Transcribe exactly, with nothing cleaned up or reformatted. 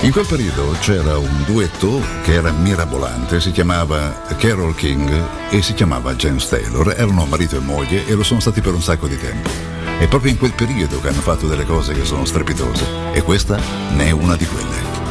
In quel periodo c'era un duetto che era mirabolante, si chiamava Carole King e si chiamava James Taylor. Erano marito e moglie e lo sono stati per un sacco di tempo. È proprio in quel periodo che hanno fatto delle cose che sono strepitose e questa ne è una di quelle.